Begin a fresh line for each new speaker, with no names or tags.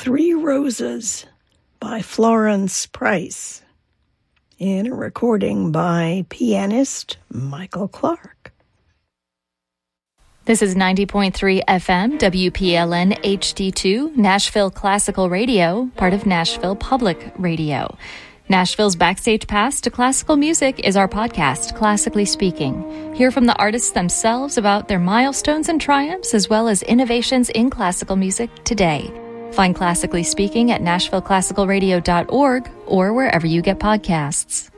Three Roses by Florence Price, in a recording by pianist Michael Clark.
This is 90.3 FM, WPLN HD2, Nashville Classical Radio, part of Nashville Public Radio. Nashville's Backstage Pass to Classical Music is our podcast, Classically Speaking. Hear from the artists themselves about their milestones and triumphs, as well as innovations in classical music today. Find Classically Speaking at NashvilleClassicalRadio.org or wherever you get podcasts.